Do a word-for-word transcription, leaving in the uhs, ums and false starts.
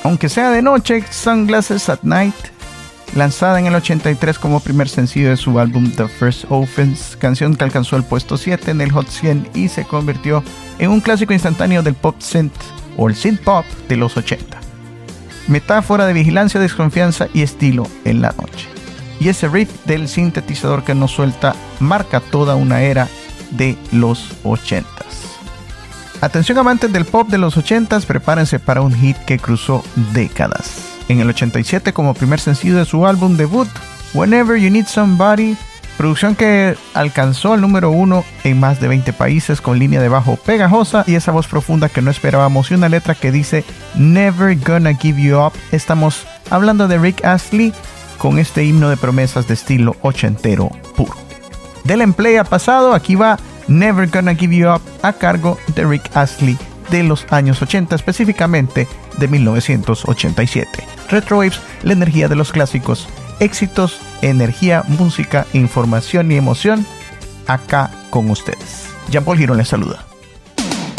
Aunque sea de noche, Sunglasses at Night, lanzada en el ochenta y tres como primer sencillo de su álbum The First Offense, canción que alcanzó el puesto siete en el Hot cien y se convirtió en un clásico instantáneo del pop synth o el synth pop de los ochenta. Metáfora de vigilancia, desconfianza y estilo en la noche. Y ese riff del sintetizador que nos suelta marca toda una era de los ochentas. Atención amantes del pop de los ochentas, prepárense para un hit que cruzó décadas. En el ochenta y siete como primer sencillo de su álbum debut, Whenever You Need Somebody, producción que alcanzó el número uno en más de veinte países con línea de bajo pegajosa y esa voz profunda que no esperábamos y una letra que dice Never Gonna Give You Up. Estamos hablando de Rick Astley con este himno de promesas de estilo ochentero puro. Del empleo pasado, aquí va Never Gonna Give You Up a cargo de Rick Astley de los años ochenta, específicamente de mil novecientos ochenta y siete. Retrowaves, la energía de los clásicos, éxitos, energía, música, información y emoción, acá con ustedes. Jean Paul Girón les saluda.